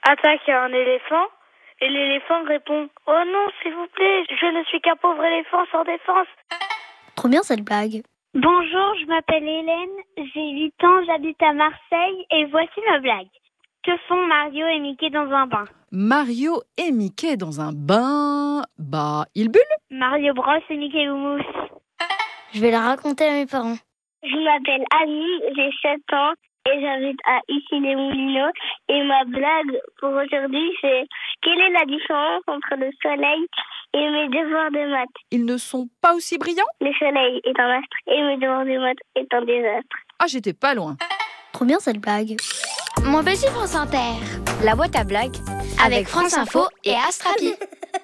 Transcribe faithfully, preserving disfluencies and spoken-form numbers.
attaque un éléphant et l'éléphant répond « Oh non, s'il vous plaît, je ne suis qu'un pauvre éléphant sans défense !» Trop bien cette blague. Bonjour, je m'appelle Hélène, j'ai huit ans, j'habite à Marseille et voici ma blague. Que font Mario et Mickey dans un bain? Mario et Mickey dans un bain... Bah, ils bullent. Mario Bros et Mickey Mouse. Je vais la raconter à mes parents. Je m'appelle Annie, j'ai sept ans et j'habite à Issy-les-Moulineaux. Et ma blague pour aujourd'hui, c'est quelle est la différence entre le soleil et mes devoirs de maths? Ils ne sont pas aussi brillants? Le soleil est un astre et mes devoirs de maths est un désastre. Ah, j'étais pas loin. Trop bien cette blague. Mon petit France Inter, la boîte à blagues avec France Info et Astrapi.